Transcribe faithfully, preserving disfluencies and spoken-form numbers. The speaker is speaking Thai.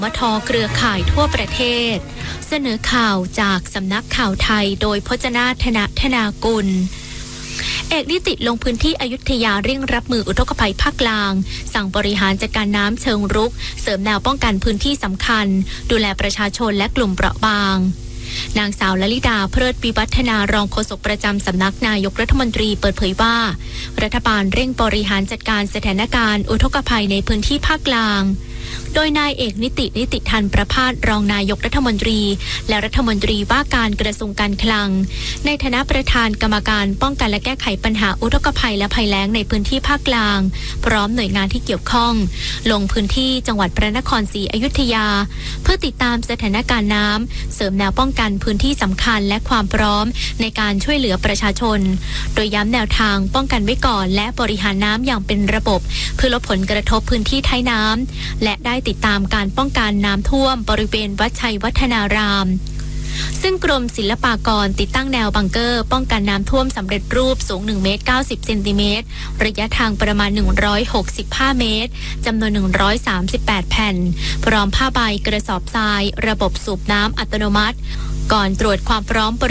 มท.เครือข่ายทั่วประเทศเสนอข่าวจากสำนักข่าวไทยโดยพจนาธนธนากุลเอกนิติลงพื้นที่อยุธยาเร่งรับมืออุทกภัยภาคกลางสั่งบริหารจัดการน้ำเชิงรุกเสริมแนวป้องกันพื้นที่สำคัญดูแลประชาชนและกลุ่มเปราะบางนางสาวลลิดาเพลิดวิวัฒนารองโฆษกประจำสำนักนายกรัฐมนตรีเปิดเผยว่ารัฐบาลเร่งบริหารจัดการสถานการณ์อุทกภัยในพื้นที่ภาคกลางโดยนายเอกนิตินิติทันประภาสรองนายกรัฐมนตรีและรัฐมนตรีว่าการกระทรวงการคลังในฐานะประธานกรรมการป้องกันและแก้ไขปัญหาอุทกภัยและภัยแล้งในพื้นที่ภาคกลางพร้อมหน่วยงานที่เกี่ยวข้องลงพื้นที่จังหวัดพระนครศรีอยุธยาเพื่อติดตามสถานการณ์น้ำเสริมแนวป้องกันพื้นที่สำคัญและความพร้อมในการช่วยเหลือประชาชนโดยย้ำแนวทางป้องกันไว้ก่อนและบริหารน้ำอย่างเป็นระบบเพื่อลดผลกระทบพื้นที่ท้ายน้ำและได้ติดตามการป้องกันน้ำท่วมบริเวณวัดชัยวัฒนารามซึ่งกรมศิลปากรติดตั้งแนวบังเกอร์ป้องกันน้ำท่วมสำเร็จรูปสูงหนึ่งเมตรเก้าสิบเซนติเมตรระยะทางประมาณหนึ่งร้อยหกสิบห้าเมตรจำนวนหนึ่งร้อยสามสิบแปดแผ่นพร้อมผ้าใบกระสอบทรายระบบสูบน้ำอัตโนมัติก่อนตรวจความพร้อม